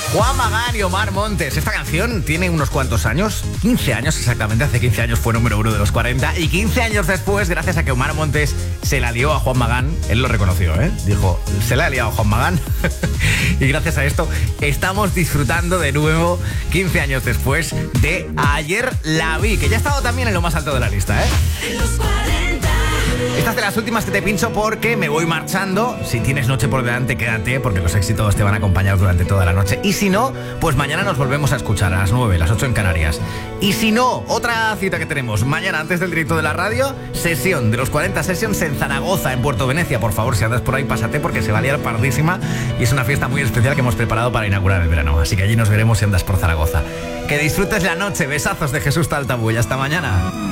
Juan Magán y Omar Montes. Esta canción tiene unos cuantos años, 15 años exactamente, hace 15 años fue número 1 de los 40 y 15 años después, gracias a que Omar Montes se la lió a Juan Magán, él lo reconoció, dijo, se la ha liado a Juan Magán y gracias a esto estamos disfrutando de nuevo 15 años después de Ayer la vi, que ya ha estado también en lo más alto de la lista, En los 40. Estas de las últimas que te pincho porque me voy marchando. Si tienes noche por delante, quédate porque los éxitos te van a acompañar durante toda la noche. Y si no, pues mañana nos volvemos a escuchar a las 9, las 8 en Canarias. Y si no, otra cita que tenemos mañana antes del directo de la radio, sesión de los 40 Sessions en Zaragoza, en Puerto Venecia. Por favor, si andas por ahí, pásate porque se va a liar pardísima y es una fiesta muy especial que hemos preparado para inaugurar el verano. Así que allí nos veremos si andas por Zaragoza. Que disfrutes la noche. Besazos de Jesús Taltabull. Hasta mañana.